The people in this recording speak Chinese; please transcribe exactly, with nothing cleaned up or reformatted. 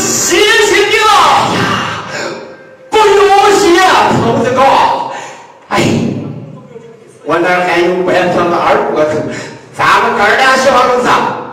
谢谢你了呀！不用谢，头子高。哎，我那还有半条的二骨头，咱们哥俩小子